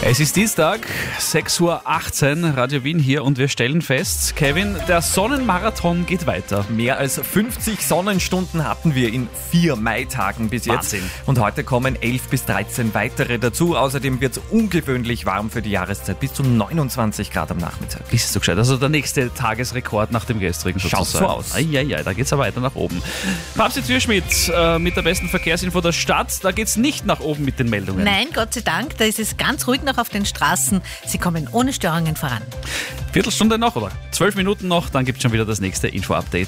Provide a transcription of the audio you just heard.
Es ist Dienstag, 6:18 Uhr, Radio Wien hier und wir stellen fest, Kevin, der Sonnenmarathon geht weiter. Mehr als 50 Sonnenstunden hatten wir in 4 Maitagen bis jetzt. Wahnsinn. Und heute kommen 11 bis 13 weitere dazu. Außerdem wird es ungewöhnlich warm für die Jahreszeit, bis zu 29 Grad am Nachmittag. Ist es so gescheit? Also der nächste Tagesrekord nach dem gestrigen sozusagen. Schaut so aus. Eieiei, da geht's ja weiter nach oben. Papst Türschmidt mit der besten Verkehrsinfo der Stadt, da geht's nicht nach oben mit den Meldungen. Nein, Gott sei Dank, da ist es ganz ruhig noch auf den Straßen. Sie kommen ohne Störungen voran. Viertelstunde noch oder 12 Minuten noch, dann gibt's schon wieder das nächste Info-Update.